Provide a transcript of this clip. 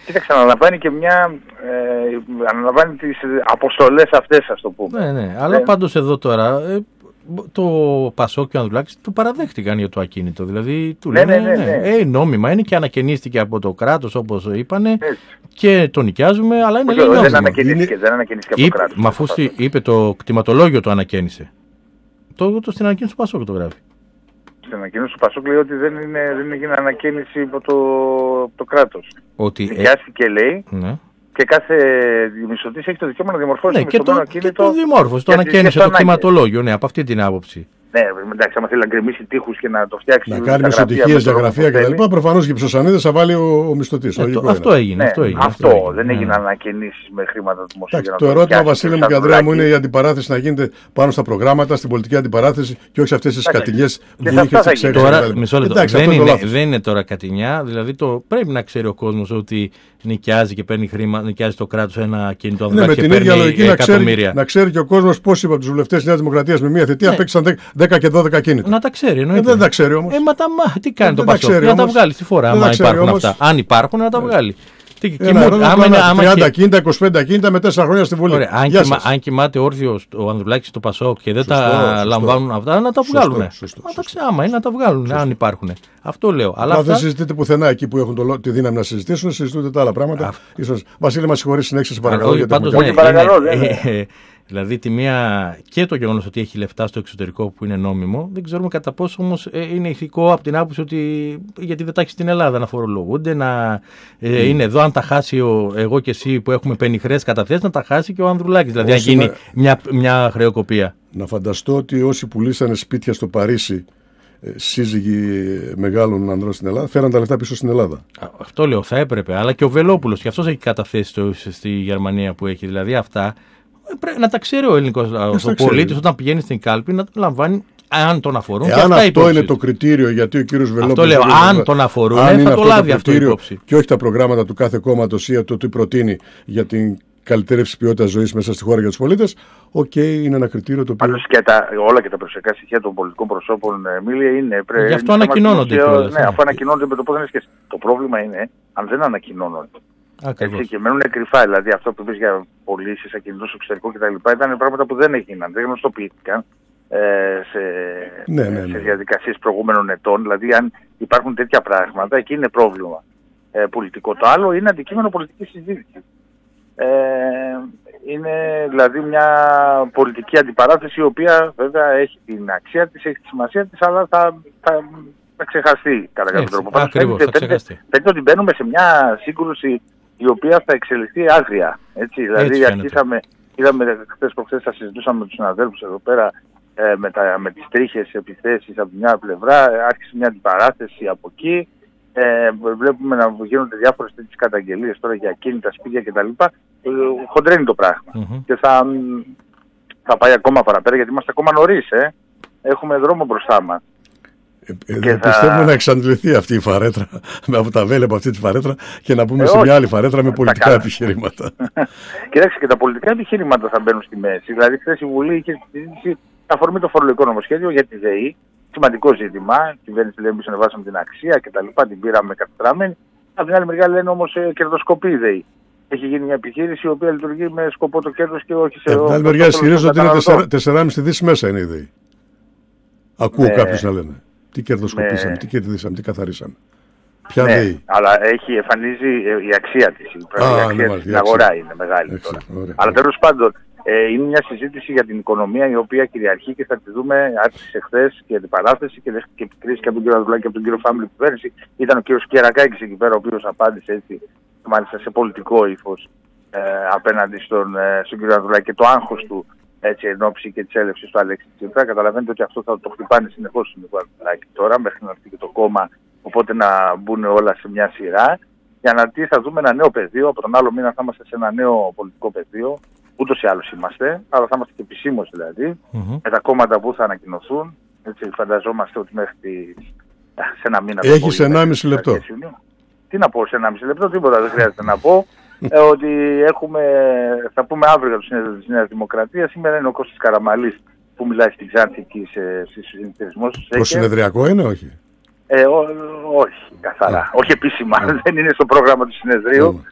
Κοίταξε, αναλαμβάνει και αναλαμβάνει τις αποστολές αυτές, ας το πούμε. Ναι, αλλά πάντως εδώ τώρα το Πασόκ και ο Ανδρουλάκης το παραδέχτηκαν για το ακίνητο. Δηλαδή του λένε νόμιμα είναι και ανακαινίστηκε από το κράτος όπως είπανε και το νοικιάζουμε, αλλά είναι νόμιμο. Δεν ανακαινίστηκε από το κράτος. Μα αφού είπε το κτηματολόγιο το ανακαίνισε. Στην ανακοίνωση του Πασόκ το γράφει. Στην ανακοίνωση του Πασόκ λέει ότι δεν έγινε ανακαίνιση από το κράτος. Νοικιάστηκε, λέει, και κάθε μισθωτής έχει το δικαίωμα να διαμορφώσει το μισθωτικό ακίνητο. Και το δημόρφωσε, το ανακαίνισε το κτηματολόγιο, από αυτή την άποψη. Ναι, εντάξει, άμα θέλει να γκρεμίσει τείχους και να το φτιάξει. Να κάνει μισοτυχίες για γραφεία κτλ. Προφανώς και ψωσανίδες θα βάλει ο μισθωτής. Αυτό έγινε. Δεν έγιναν ανακαινήσεις με χρήματα του δημοσίου. Το ερώτημα, Βασίλη μου και Ανδρέα μου, είναι η αντιπαράθεση να γίνεται πάνω στα προγράμματα, στην πολιτική αντιπαράθεση και όχι σε αυτές τις κατηνιές που είχε ξέξει. Τώρα, μισό λεπτό. Δεν είναι τώρα κατηνιά, δηλαδή πρέπει να ξέρει ο κόσμος ότι νοικιάζει και παίρνει χρήμα, νοικιάζει το κράτος ένα κινητό και παίρνει εκατομμύρια. Να ξέρει και ο κόσμος πώς είπε από τους βουλευτές της Νέας Δημοκρατίας με μία θητεία παίξαν 10 και 12 κίνητα. Να τα ξέρει. Δεν τα ξέρει όμως. Τι κάνει το Πασόκ, να τα βγάλει στη φορά. Αν υπάρχουν αυτά. Αν υπάρχουν, να τα βγάλει. 30 κίνητα, 25 κίνητα με 4 χρόνια στη Βουλή. Αν κοιμάται όρθιος ο Ανδρουλάκης στο Πασόκ και δεν τα λαμβάνουν αυτά, να τα βγάλουν. Άμα είναι να τα βγάλουν, αν υπάρχουν. Αυτό λέω. Αλλά δεν συζητείτε πουθενά εκεί που έχουν τη δύναμη να συζητήσουν, συζητούνται τα άλλα πράγματα. Βασίλη, μας συγχωρείς, συνέχισε, παρακαλώ. Δηλαδή τη μία και το γεγονός ότι έχει λεφτά στο εξωτερικό που είναι νόμιμο, δεν ξέρουμε κατά πόσο όμως είναι ηθικό από την άποψη ότι γιατί δεν τα έχει στην Ελλάδα να φορολογούνται, είναι εδώ, αν τα χάσει εγώ και εσύ που έχουμε πενιχρές καταθέσεις, να τα χάσει και ο Ανδρουλάκης. Δηλαδή να γίνει μια χρεοκοπία. Να φανταστώ ότι όσοι πουλήσανε σπίτια στο Παρίσι, σύζυγοι μεγάλων ανδρών στην Ελλάδα, φέραν τα λεφτά πίσω στην Ελλάδα. Αυτό λέω, θα έπρεπε. Αλλά και ο Βελόπουλος, και αυτός έχει καταθέσει στη Γερμανία που έχει. Δηλαδή αυτά. Να τα ξέρει ο ελληνικός πολίτης όταν πηγαίνει στην κάλπη, να λαμβάνει, αν τον αφορούν. Αν αυτό είναι το κριτήριο, γιατί ο κύριος Βελόπουλος. Αυτό λέω, αν τον αφορούν, θα το λάβει αυτό υπόψη. Και όχι τα προγράμματα του κάθε κόμματος ή το τι προτείνει για την καλυτέρευση ποιότητας ζωής μέσα στη χώρα για τους πολίτες. Είναι ένα κριτήριο το οποίο. Πάντως και όλα και τα προσωπικά στοιχεία των πολιτικών προσώπων, Μίλια, είναι. Γι' αυτό ανακοινώνονται. Ναι, αφού ανακοινώνονται με το πότε είναι σχέση. Το πρόβλημα είναι αν δεν ανακοινώνονται. Έτσι, και μένουν κρυφά. Δηλαδή αυτό που είπες για πωλήσεις, ακινητών στο εξωτερικό κτλ. Ήταν πράγματα που δεν έγιναν, δεν γνωστοποιήθηκαν σε διαδικασίες προηγούμενων ετών. Δηλαδή αν υπάρχουν τέτοια πράγματα, εκεί είναι πρόβλημα πολιτικό. Το άλλο είναι αντικείμενο πολιτικής συζήτησης. Είναι δηλαδή μια πολιτική αντιπαράθεση η οποία βέβαια έχει την αξία της, έχει τη σημασία της, αλλά θα ξεχαστεί κατά κάποιο τρόπο. Φαίνεται ότι μπαίνουμε σε μια σύγκρουση η οποία θα εξελιχθεί άγρια. Δηλαδή είδαμε χθες προχθές, θα συζητούσαμε με τους συναδέλφους εδώ πέρα με τις τρίχες επιθέσεις από μια πλευρά, άρχισε μια αντιπαράθεση από εκεί. Βλέπουμε να γίνονται διάφορες τέτοιες καταγγελίες τώρα για ακίνητα, σπίτια κτλ. Χοντρένει το πράγμα. Και θα πάει ακόμα παραπέρα, γιατί είμαστε ακόμα νωρίς. Έχουμε δρόμο μπροστά μας. Πιστεύουμε να εξαντληθεί αυτή η φαρέτρα, από τα βέλη από αυτή τη φαρέτρα και να πούμε σε μια άλλη φαρέτρα με πολιτικά επιχειρήματα. Κοιτάξτε, και τα πολιτικά επιχειρήματα θα μπαίνουν στη μέση. Δηλαδή, χθες η Βουλή είχε συζήτηση αφορμή το φορολογικό νομοσχέδιο για τη ΔΕΗ. Σημαντικό ζήτημα. Η κυβέρνηση λέει: εμείς ανεβάσαμε την αξία κτλ. Την πήραμε κατετραμένη. Από την άλλη μεριά λένε όμως κερδοσκοπεί η ΔΕΗ. Έχει γίνει μια επιχείρηση η οποία λειτουργεί με σκοπό το κέρδος και όχι σε. Από την άλλη μεριά ισχυρίζονται ότι είναι 4,5 δις μέσα είναι η ΔΕΗ. Ακούω κάποιους να λένε. Τι κερδοσκοπήσαμε, τι κερδίσαμε, τι καθαρίσαμε. Ποια ΔΕΗ. Αλλά εμφανίζει η αξία της. Η αξία της στην αγορά είναι μεγάλη τώρα. Αλλά τέλος πάντων, είναι μια συζήτηση για την οικονομία η οποία κυριαρχεί και θα τη δούμε. Άρχισε χθες και αντιπαράθεση και δέχτηκε επικρίσεις και από τον κύριο Ανδρουλάκη και από τον κύριο Φάμιλη κυβέρνηση. Ήταν ο κύριος Κερακάκης εκεί πέρα, ο οποίος απάντησε έτσι, μάλιστα σε πολιτικό ύφος απέναντι στον κύριο Ανδρουλάκη και το άγχος του. Έτσι, εν ώψη και της έλευσης του Αλέξη Τσίπρα. Καταλαβαίνετε ότι αυτό θα το χτυπάνε συνεχώς στον Ανδρουλάκη τώρα, μέχρι να έρθει και το κόμμα, οπότε να μπουν όλα σε μια σειρά. Για να θα δούμε ένα νέο πεδίο, από τον άλλο μήνα θα είμαστε σε ένα νέο πολιτικό πεδίο, ούτως ή άλλως είμαστε, αλλά θα είμαστε και επισήμως δηλαδή, με τα κόμματα που θα ανακοινωθούν. Έτσι, φανταζόμαστε ότι μέχρι σε ένα μήνα. Έχεις 1,5 λεπτό. Τι να πω σε 1,5 λεπτό, τίποτα δεν χρειάζεται να πω. Ότι θα πούμε αύριο για το συνέδριο της Νέας Δημοκρατίας. Σήμερα είναι ο Κώστας Καραμαλής που μιλάει στην Ξάνθη εκεί σε συνεταιρισμό του. Προσυνεδριακό είναι, όχι? Όχι, καθαρά. Όχι επίσημα. Δεν είναι στο πρόγραμμα του συνεδρίου.